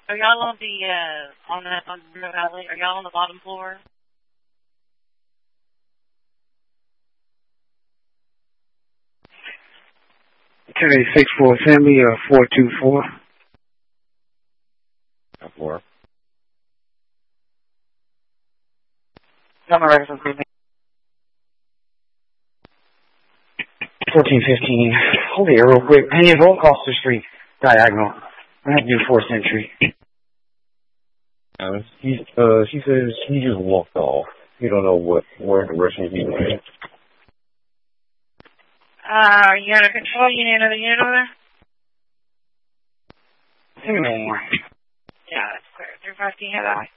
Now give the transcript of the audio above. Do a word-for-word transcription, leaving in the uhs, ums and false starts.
Are y'all on the, uh, on the, on the valley? Are y'all on the bottom floor? Okay, six four Assembly, uh, four two four. Four. Number records improvement. fourteen fifteen. Hold here real quick. Hang in, roll across the street. Diagonal. I have to do fourth century. Uh, he, uh, she says he just walked off. He don't know what, where direction he went. Uh, are you under control? You need another unit over there? Give me one more. Yeah, that's clear. three five, can you have that?